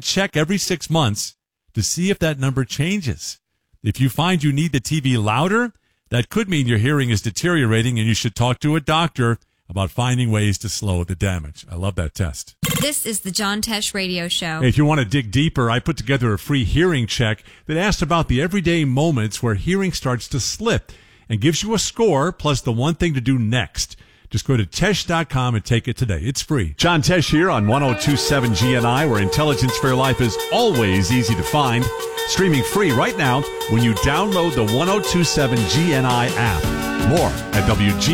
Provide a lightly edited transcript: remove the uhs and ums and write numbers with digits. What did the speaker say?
check every 6 months to see if that number changes. If you find you need the TV louder, that could mean your hearing is deteriorating and you should talk to a doctor about finding ways to slow the damage. I love that test. This is the John Tesh Radio Show. Hey, if you want to dig deeper, I put together a free hearing check that asks about the everyday moments where hearing starts to slip and gives you a score plus the one thing to do next. Just go to Tesh.com and take it today. It's free. John Tesh here on 102.7 GNI, where intelligence for your life is always easy to find. Streaming free right now when you download the 102.7 GNI app. More at WGNI.